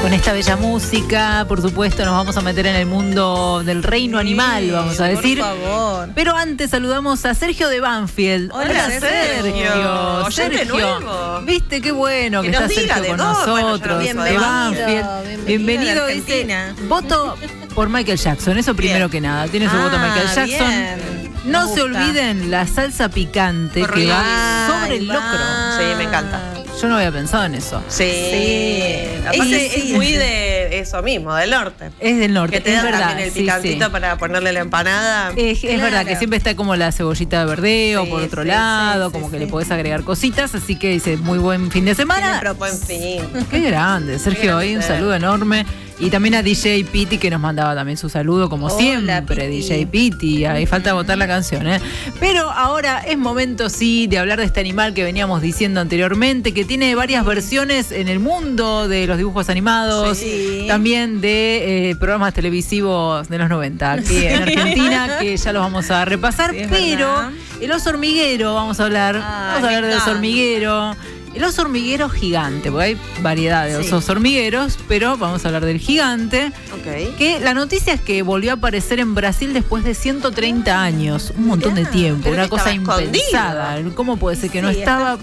Con esta bella música, por supuesto, nos vamos a meter en el mundo del reino animal, vamos a decir. Por favor. Pero antes saludamos a Sergio de Banfield. Hola, Sergio. Sergio. ¿Viste qué bueno que está Sergio con nosotros? Bueno, de Banfield. Bienvenido, dice. Voto por Michael Jackson, eso primero que nada. Tiene su voto Michael Jackson. Bien. No se olviden la salsa picante que va sobre el locro. Sí, me encanta. Yo no había pensado en eso. Sí. Aparte es muy de eso mismo, del norte. Es del norte, Que te es da verdad. también el picantito para ponerle la empanada. Es verdad que siempre está como la cebollita de verdeo por otro lado, como que le podés agregar cositas, así que dice muy buen fin de semana. Buen fin. Qué grande, Sergio, hoy un saludo enorme. Y también a DJ Piti, que nos mandaba también su saludo, como siempre, Piti. DJ Piti. Ahí falta votar la canción, ¿eh? Pero ahora es momento, sí, de hablar de este animal que veníamos diciendo anteriormente, que tiene varias versiones en el mundo de los dibujos animados, también de programas televisivos de los 90 aquí en Argentina, que ya los vamos a repasar. Pero verdad. El oso hormiguero, vamos a hablar del oso hormiguero. El oso hormiguero gigante, porque hay variedad de osos hormigueros, pero vamos a hablar del gigante. Que la noticia es que volvió a aparecer en Brasil después de 130 años, un montón de tiempo, una cosa impensada. ¿Cómo puede ser que no estaba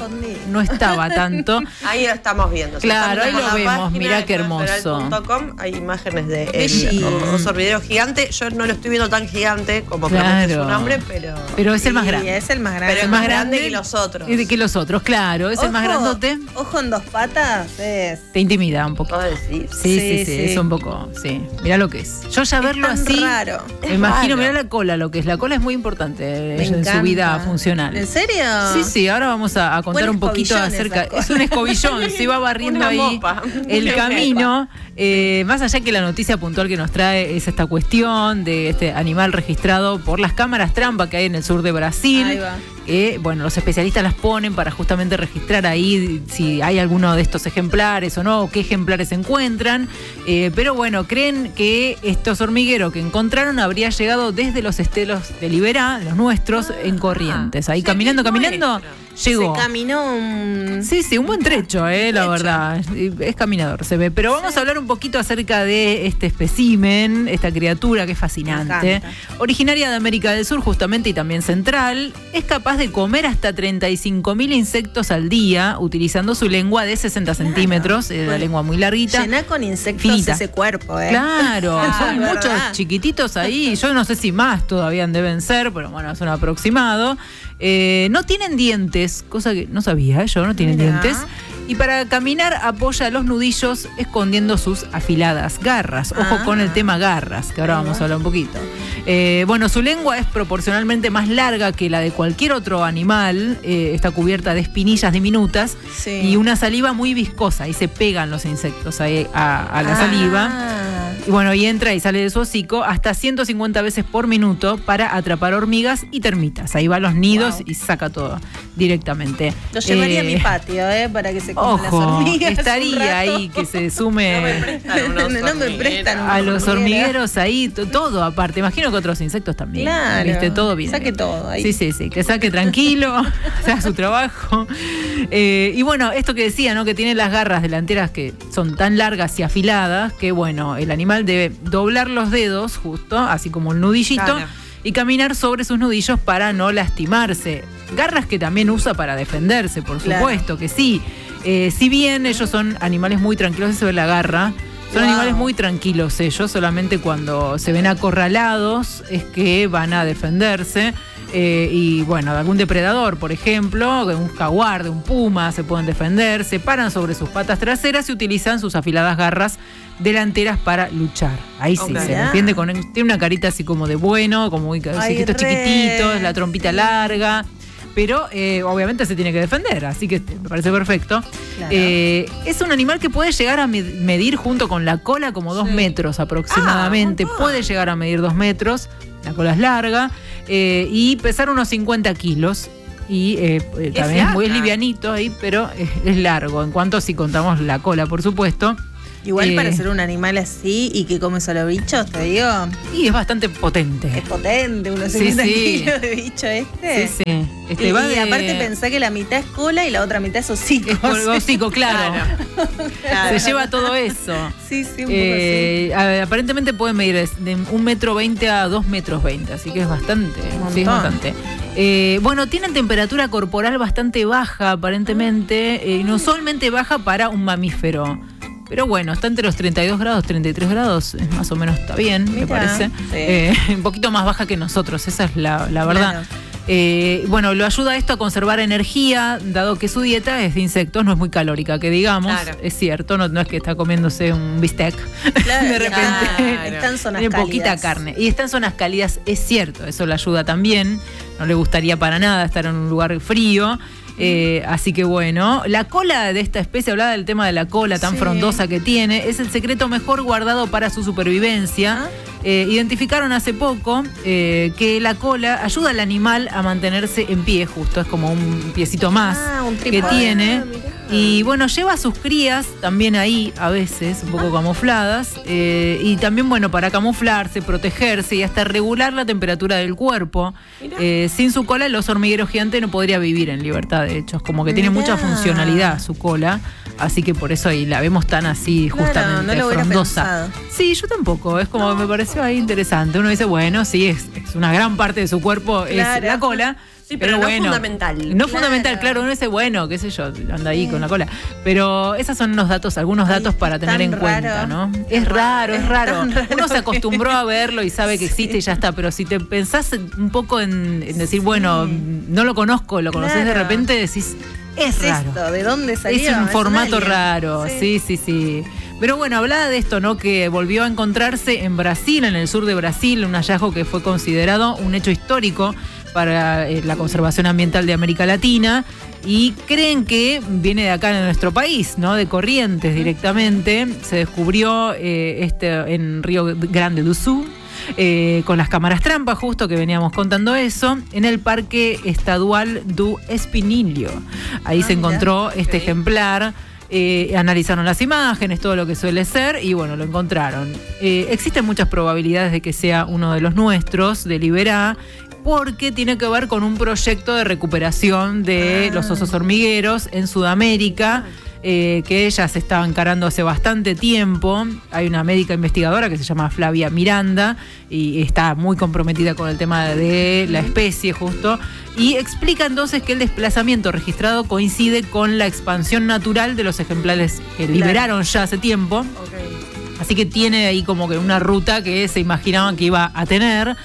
tanto? Ahí lo estamos viendo. Claro, ahí lo vemos, mirá qué hermoso. Hay imágenes de el oso hormiguero gigante. Yo no lo estoy viendo tan gigante como promete su nombre, pero es el más grande. Es el más grande. Pero es más grande que los otros. Que los otros, claro, es el más grande. Ojo en dos patas te intimida un poco. Sí, es un poco, mirá lo que es. Yo ya verlo así, raro. Me imagino, mirá la cola, lo que es. La cola es muy importante en su vida funcional. ¿En serio? Sí, ahora vamos a contar un poquito acerca. Es un escobillón, se va barriendo ahí el camino. Más allá que la noticia puntual que nos trae es esta cuestión de este animal registrado por las cámaras trampa que hay en el sur de Brasil. Ahí va. Los especialistas las ponen para justamente registrar ahí si hay alguno de estos ejemplares o no, o qué ejemplares se encuentran. Pero bueno, creen que estos hormigueros que encontraron habría llegado desde los estelos de Liberá, los nuestros, en Corrientes. Ahí caminando, llegó. Se caminó un... Sí, un buen trecho, la verdad. Es caminador, se ve. Pero vamos a hablar un poquito acerca de este espécimen, esta criatura que es fascinante. Originaria de América del Sur, justamente, y también central. Es capaz de comer hasta 35.000 insectos al día, utilizando su lengua de 60 centímetros, la lengua muy larguita. Llena con insectos ese cuerpo, Claro, son muchos chiquititos ahí. Yo no sé si más todavía deben ser, pero bueno, es un aproximado. No tienen dientes, cosa que no sabía yo, no tienen dientes. Y para caminar apoya los nudillos escondiendo sus afiladas garras. Ojo con el tema garras, que ahora vamos a hablar un poquito. Su lengua es proporcionalmente más larga que la de cualquier otro animal. Está cubierta de espinillas diminutas y una saliva muy viscosa. Y se pegan los insectos ahí a la saliva. Y entra y sale de su hocico hasta 150 veces por minuto para atrapar hormigas y termitas. Ahí va a los nidos y saca todo directamente. Lo llevaría a mi patio, para que se coman las hormigas. Estaría ahí que se sume. No me prestan a los hormigueros ahí, todo aparte. Imagino que otros insectos también. Claro. ¿Viste? Todo bien. Saque todo ahí. Sí, que saque tranquilo, haga su trabajo. Esto que decía, ¿no? Que tiene las garras delanteras que son tan largas y afiladas que, el animal debe doblar los dedos, justo, así como el nudillito, y caminar sobre sus nudillos para no lastimarse. Garras que también usa para defenderse, por supuesto que sí. Si bien ellos son animales muy tranquilos, eso se ve la garra, son animales muy tranquilos ellos, solamente cuando se ven acorralados es que van a defenderse. De algún depredador, por ejemplo, de un jaguar, de un puma, se pueden defender, se paran sobre sus patas traseras y utilizan sus afiladas garras delanteras para luchar. Ahí se defiende tiene una carita así como de bueno, como muy chiquititos, la trompita larga. Pero obviamente se tiene que defender, así que me parece perfecto. Claro. Es un animal que puede llegar a medir junto con la cola como 2 metros aproximadamente. Puede llegar a medir 2 metros, la cola es larga, y pesar unos 50 kilos. Y también es muy livianito ahí, pero es largo. En cuanto si contamos la cola, por supuesto. Igual para ser un animal así y que come solo bichos, te digo. Y es bastante potente. Es potente, unos 50 kilos de bicho este. Sí, sí. Y aparte pensá que la mitad es cola y la otra mitad es hocico. Es hocico, claro. Se lleva todo eso. Sí, un poco así. Aparentemente puede medir de 1,20 m a 2,20 m, así que es bastante. Sí, es bastante. Bueno, tienen temperatura corporal bastante baja, aparentemente. Inusualmente baja para un mamífero. Pero bueno, está entre los 32 grados, 33 grados, más o menos está bien, me parece. Sí. Un poquito más baja que nosotros, esa es la verdad. Claro. Bueno, lo ayuda esto a conservar energía, dado que su dieta es de insectos, no es muy calórica, que digamos, es cierto, no es que está comiéndose un bistec de repente. Está en zonas cálidas. Poquita carne. Y está en zonas cálidas, es cierto, eso le ayuda también, no le gustaría para nada estar en un lugar frío. Así que bueno, la cola de esta especie, hablaba del tema de la cola tan frondosa que tiene, es el secreto mejor guardado para su supervivencia. Identificaron hace poco que la cola ayuda al animal a mantenerse en pie, justo, es como un piecito más que tiene. Y bueno, lleva a sus crías también ahí, a veces, un poco camufladas, y también, bueno, para camuflarse, protegerse y hasta regular la temperatura del cuerpo. Sin su cola, el oso hormiguero gigante no podría vivir en libertad, de hecho, es como que tiene mucha funcionalidad su cola, así que por eso ahí la vemos tan así, justamente, no frondosa. Sí, yo tampoco, es como me pareció ahí interesante. Uno dice, bueno, sí, es una gran parte de su cuerpo, es la cola. Sí, pero no es fundamental. No es fundamental, claro. Uno dice, bueno, qué sé yo, anda ahí con la cola. Pero esos son unos datos, algunos datos para tener en cuenta, ¿no? Es raro. Uno se acostumbró a verlo y sabe que existe y ya está. Pero si te pensás un poco en decir, bueno, no lo conozco, lo conocés de repente, decís, es raro. Esto? ¿De dónde salió? Es un formato raro, sí. Pero bueno, hablaba de esto, ¿no? Que volvió a encontrarse en Brasil, en el sur de Brasil, un hallazgo que fue considerado un hecho histórico para la conservación ambiental de América Latina, y creen que viene de acá en nuestro país, ¿no? De Corrientes directamente. Se descubrió en Río Grande do Sul, con las cámaras trampa, justo que veníamos contando eso, en el Parque Estadual do Espinilho. Ahí se encontró este ejemplar. Analizaron las imágenes, todo lo que suele ser, y bueno, lo encontraron. Existen muchas probabilidades de que sea uno de los nuestros, de Liberá, porque tiene que ver con un proyecto de recuperación de los osos hormigueros en Sudamérica, que ya se estaba encarando hace bastante tiempo. Hay una médica investigadora que se llama Flavia Miranda y está muy comprometida con el tema de la especie, justo, y explica entonces que el desplazamiento registrado coincide con la expansión natural de los ejemplares que liberaron ya hace tiempo. Así que tiene ahí como que una ruta que se imaginaban que iba a tener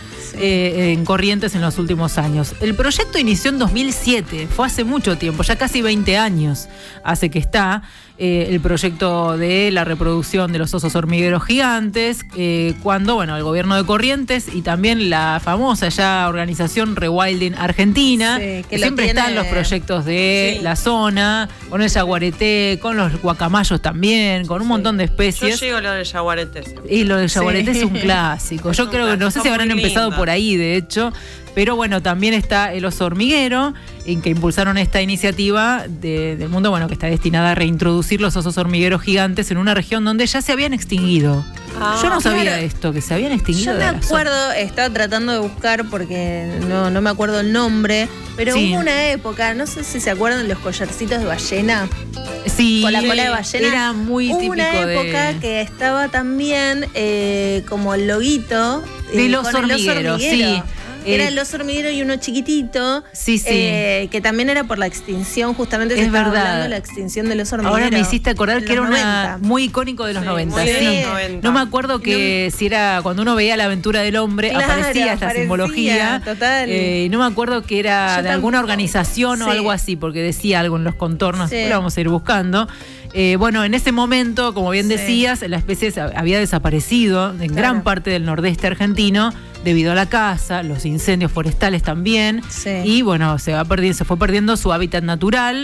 en Corrientes en los últimos años. El proyecto inició en 2007, fue hace mucho tiempo, ya casi 20 años hace que está el proyecto de la reproducción de los osos hormigueros gigantes, cuando, bueno, el gobierno de Corrientes y también la famosa ya organización Rewilding Argentina, que siempre están los proyectos de la zona, con el yaguareté, con los guacamayos también, con un montón de especies. Yo llego a lo del yaguareté. Y lo del yaguareté es un clásico. Yo creo que no sé si habrán empezado por ahí, de hecho. Pero bueno, también está el oso hormiguero, en que impulsaron esta iniciativa del mundo, bueno, que está destinada a reintroducir los osos hormigueros gigantes en una región donde ya se habían extinguido. Yo no sabía esto, que se habían extinguido. Yo me acuerdo, estaba tratando de buscar porque no me acuerdo el nombre, pero hubo una época, no sé si se acuerdan de los collarcitos de ballena. Sí, con la cola de ballena. Era muy típico. Hubo una época que estaba también como el loguito de los hormigueros, sí. Era el oso hormiguero y uno chiquitito. Sí. Que también era por la extinción, justamente se estaba hablando de la extinción del oso hormiguero. Ahora me hiciste acordar que era muy icónico de los 90. No me acuerdo que si era cuando uno veía La Aventura del Hombre, aparecía esta simbología. Total. No me acuerdo que era de alguna organización o algo así, porque decía algo en los contornos. Lo vamos a ir buscando. Bueno, en ese momento, como bien decías, la especie había desaparecido en gran parte del nordeste argentino debido a la caza, los incendios forestales también. Y bueno, se fue perdiendo su hábitat natural.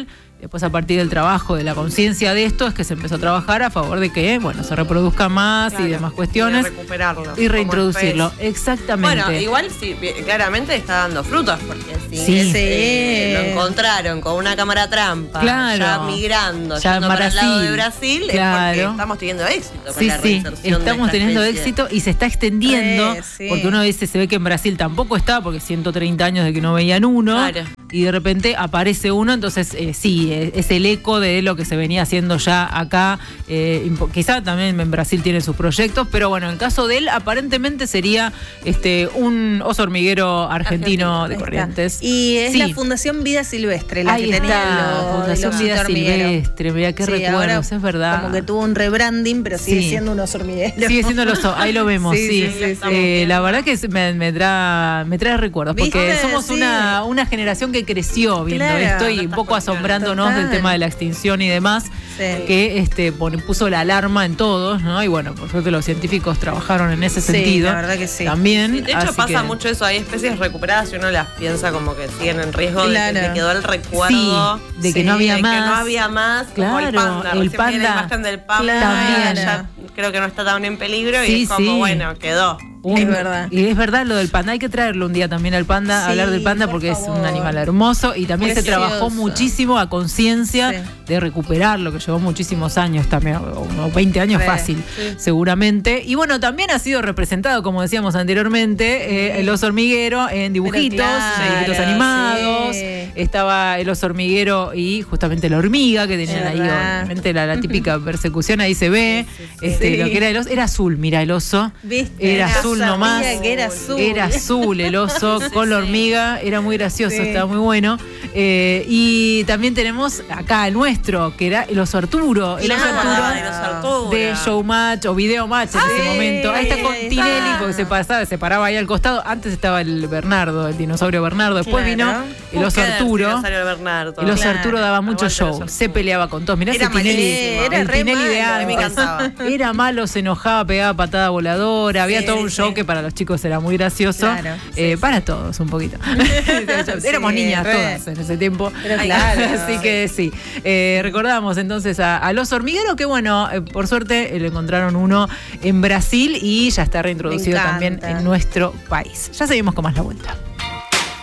Después, a partir del trabajo, de la conciencia de esto, es que se empezó a trabajar a favor de que, bueno, se reproduzca más y demás cuestiones. Y recuperarlo. Y reintroducirlo. Exactamente. Bueno, igual sí, claramente está dando frutos, porque sí. lo encontraron con una cámara trampa, ya migrando, ya yendo para el lado de Brasil, claro. Es porque estamos teniendo éxito con la reinserción estamos teniendo especie. Éxito y se está extendiendo, porque uno dice, se ve que en Brasil tampoco está, porque 130 años de que no veían uno. Claro. Y de repente aparece uno, entonces sí, es el eco de lo que se venía haciendo ya acá. Quizá también en Brasil tiene sus proyectos, pero bueno, en el caso de él, aparentemente sería un oso hormiguero argentino de Corrientes. Y es la Fundación Vida Silvestre, la que tenía la Fundación Vida Silvestre, mira qué recuerdos, es verdad. Como que tuvo un rebranding, pero sigue siendo un oso hormiguero. Sigue siendo el oso, ahí lo vemos, sí. La verdad que me trae recuerdos, porque somos una generación que creció viendo esto y un poco asombrándonos del tema de la extinción y demás, que puso la alarma en todos, ¿no? Y bueno, por suerte los científicos trabajaron en ese sentido. La verdad que sí. También. Sí, de hecho pasa mucho eso, hay especies recuperadas y uno las piensa como que siguen en riesgo de que le quedó el recuerdo de que no había más. Que no había más, como el panda. El panda. La imagen del panda también ya creo que no está tan en peligro y es como, bueno, quedó. Es verdad. Y es verdad lo del panda, hay que traerlo un día también al panda, hablar del panda porque es un animal hermoso y también se trabajó muchísimo a conciencia de recuperarlo, que llevó muchísimos años también, unos 20 años fácil, seguramente. Y bueno, también ha sido representado, como decíamos anteriormente, el oso hormiguero en dibujitos, dibujitos animados. Estaba el oso hormiguero y justamente la hormiga, que tenían ahí obviamente la típica persecución, ahí se ve. Lo que era el oso, era azul, mira el oso. Era azul nomás. Era azul el oso con la hormiga, era muy gracioso, estaba muy bueno. Y también tenemos acá el nuestro, que era el oso Arturo. El oso Arturo de Showmatch o Video Match en ese momento. Ahí está con Tinelli, porque se paraba ahí al costado. Antes estaba el Bernardo, el dinosaurio Bernardo. Después vino el oso Arturo. El oso Arturo daba mucho show. Se peleaba con todos. Mirá ese Tinelli. Era el Tinelli de antes. Era malo, se enojaba, pegaba patada voladora. Había todo un show que para los chicos era muy gracioso. Para todos, un poquito. Éramos niñas todas en ese tiempo. Así que sí. Recordamos entonces al oso hormiguero, que bueno, por suerte le encontraron uno en Brasil y ya está reintroducido también en nuestro país. Ya seguimos con más La Vuelta.